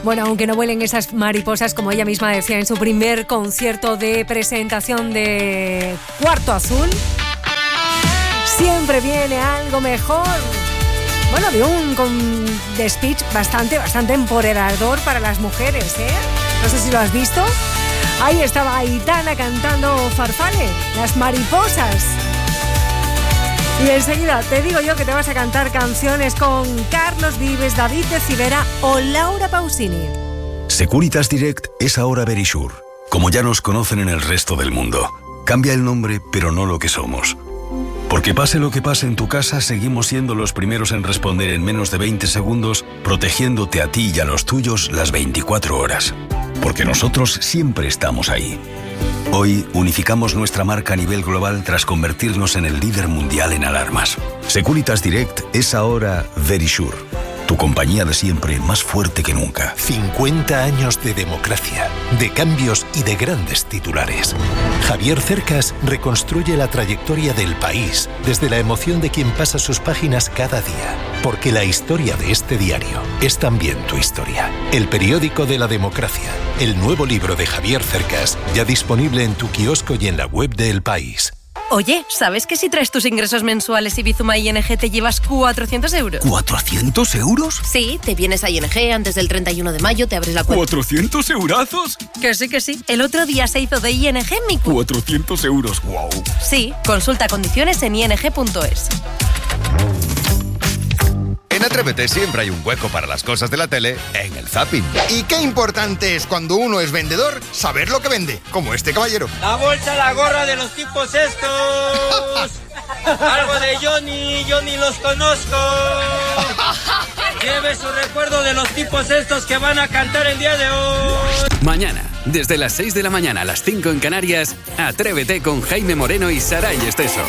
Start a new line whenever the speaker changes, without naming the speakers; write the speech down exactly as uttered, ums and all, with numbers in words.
Bueno, aunque no vuelen esas mariposas, como ella misma decía en su primer concierto de presentación de Cuarto Azul, siempre viene algo mejor. Bueno, dio un con de speech bastante, bastante empoderador para las mujeres, ¿eh? No sé si lo has visto. Ahí estaba Aitana cantando Farfalle, Las Mariposas. Y enseguida te digo yo que te vas a cantar canciones con Carlos Vives, David de Civera o Laura Pausini.
Securitas Direct es ahora Verisure, como ya nos conocen en el resto del mundo. Cambia el nombre, pero no lo que somos. Porque pase lo que pase en tu casa, seguimos siendo los primeros en responder en menos de veinte segundos, protegiéndote a ti y a los tuyos las veinticuatro horas. Porque nosotros siempre estamos ahí. Hoy unificamos nuestra marca a nivel global tras convertirnos en el líder mundial en alarmas. Securitas Direct es ahora Verisure, tu compañía de siempre más fuerte que nunca.
cincuenta años de democracia, de cambios y de grandes titulares. Javier Cercas reconstruye la trayectoria del país desde la emoción de quien pasa sus páginas cada día. Porque la historia de este diario es también tu historia. El periódico de la democracia. El nuevo libro de Javier Cercas, ya disponible en tu kiosco y en la web de El País.
Oye, ¿sabes que si traes tus ingresos mensuales y Bizuma I N G te llevas cuatrocientos euros?
¿cuatrocientos euros?
Sí, te vienes a I N G antes del treinta y uno de mayo, te abres la cuenta.
¿cuatrocientos eurazos?
Que sí, que sí. El otro día se hizo de I N G en mi cuenta.
cuatrocientos euros, wow.
Sí, consulta condiciones en i n g punto es.
En Atrévete siempre hay un hueco para las cosas de la tele en el zapping.
Y qué importante es cuando uno es vendedor saber lo que vende, como este caballero.
La bolsa, la gorra de los tipos estos. Algo de Johnny, yo ni los conozco. Lleve su recuerdo de los tipos estos que van a cantar el día de hoy.
Mañana, desde las seis de la mañana a las cinco en Canarias, Atrévete con Jaime Moreno y Saray Esteso.